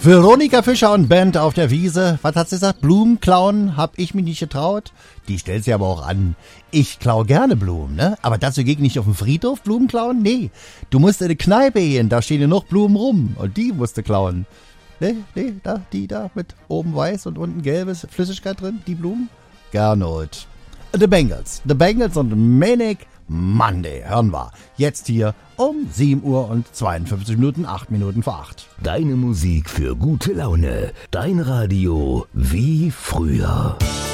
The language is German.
Veronika Fischer und Band auf der Wiese. Was hat sie gesagt? Blumen klauen? Hab ich mich nicht getraut. Die stellt sie aber auch an. Ich klau gerne Blumen, ne? Aber dazu geht nicht auf dem Friedhof Blumen klauen? Nee. Du musst in eine Kneipe gehen, da stehen ja noch Blumen rum. Und die musst du klauen. Nee, die da mit oben weiß und unten gelbes Flüssigkeit drin, die Blumen. Gernot. The Bangles und Manic Monday, hören wir. Jetzt hier um 7 Uhr und 52 Minuten, 8 Minuten vor 8. Deine Musik für gute Laune. Dein Radio wie früher.